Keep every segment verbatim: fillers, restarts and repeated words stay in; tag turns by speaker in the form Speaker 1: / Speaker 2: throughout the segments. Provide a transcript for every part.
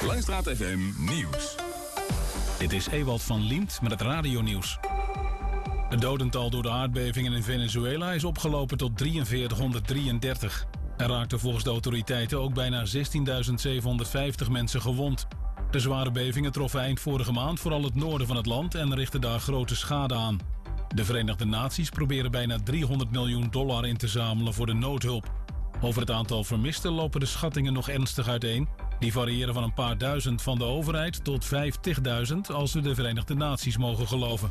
Speaker 1: Langstraat F M Nieuws.
Speaker 2: Dit is Ewald van Liemt met het radionieuws. Het dodental door de aardbevingen in Venezuela is opgelopen tot drieënveertighonderddrieëndertig. Er raakten volgens de autoriteiten ook bijna zestienduizend zevenhonderdvijftig mensen gewond. De zware bevingen troffen eind vorige maand vooral het noorden van het land en richtten daar grote schade aan. De Verenigde Naties proberen bijna driehonderd miljoen dollar in te zamelen voor de noodhulp. Over het aantal vermisten lopen de schattingen nog ernstig uiteen. Die variëren van een paar duizend van de overheid tot vijftigduizend als we de Verenigde Naties mogen geloven.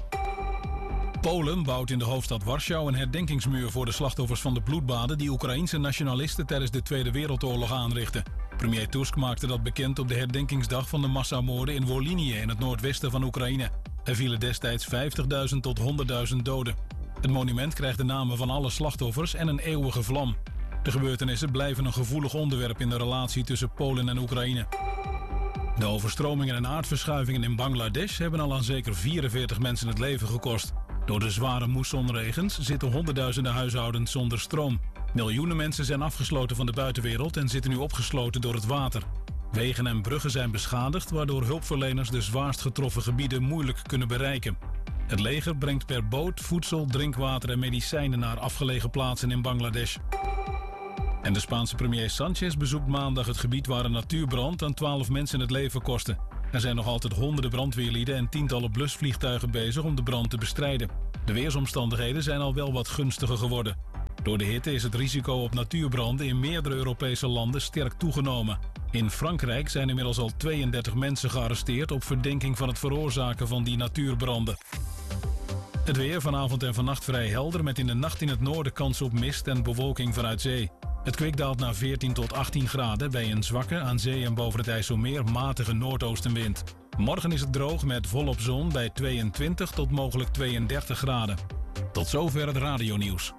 Speaker 2: Polen bouwt in de hoofdstad Warschau een herdenkingsmuur voor de slachtoffers van de bloedbaden die Oekraïense nationalisten tijdens de Tweede Wereldoorlog aanrichtten. Premier Tusk maakte dat bekend op de herdenkingsdag van de massamoorden in Volhynië in het noordwesten van Oekraïne. Er vielen destijds vijftigduizend tot honderdduizend doden. Het monument krijgt de namen van alle slachtoffers en een eeuwige vlam. De gebeurtenissen blijven een gevoelig onderwerp in de relatie tussen Polen en Oekraïne. De overstromingen en aardverschuivingen in Bangladesh hebben al aan zeker vierenveertig mensen het leven gekost. Door de zware moessonregens zitten honderdduizenden huishoudens zonder stroom. Miljoenen mensen zijn afgesloten van de buitenwereld en zitten nu opgesloten door het water. Wegen en bruggen zijn beschadigd, waardoor hulpverleners de zwaarst getroffen gebieden moeilijk kunnen bereiken. Het leger brengt per boot voedsel, drinkwater en medicijnen naar afgelegen plaatsen in Bangladesh. En de Spaanse premier Sanchez bezoekt maandag het gebied waar een natuurbrand aan twaalf mensen het leven kostte. Er zijn nog altijd honderden brandweerlieden en tientallen blusvliegtuigen bezig om de brand te bestrijden. De weersomstandigheden zijn al wel wat gunstiger geworden. Door de hitte is het risico op natuurbranden in meerdere Europese landen sterk toegenomen. In Frankrijk zijn inmiddels al tweeëndertig mensen gearresteerd op verdenking van het veroorzaken van die natuurbranden. Het weer vanavond en vannacht vrij helder met in de nacht in het noorden kans op mist en bewolking vanuit zee. Het kwik daalt naar veertien tot achttien graden bij een zwakke, aan zee en boven het IJsselmeer matige noordoostenwind. Morgen is het droog met volop zon bij tweeëntwintig tot mogelijk tweeëndertig graden. Tot zover het radionieuws.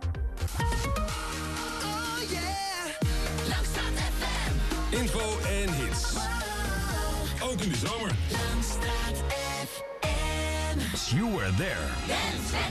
Speaker 3: Oh yeah, Langstraat F M.
Speaker 1: Info en hits. Ook in de zomer.
Speaker 3: Langstraat F M.
Speaker 2: You were there.
Speaker 3: Dance